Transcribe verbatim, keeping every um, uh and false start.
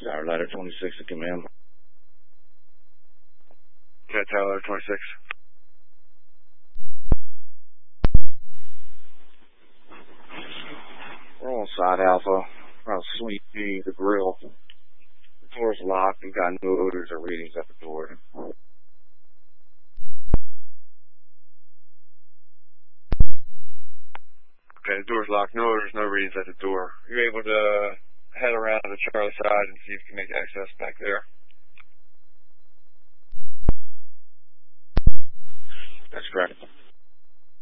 Tower Ladder twenty-six to command. Okay, Tower Ladder twenty-six. We're on side Alpha. We're on Suite B, the grill. The door's locked. We've got no odors or readings at the door. Okay, the door's locked. No orders, no readings at the door. You're able to head around to the Charlie side and see if you can make access back there. That's correct.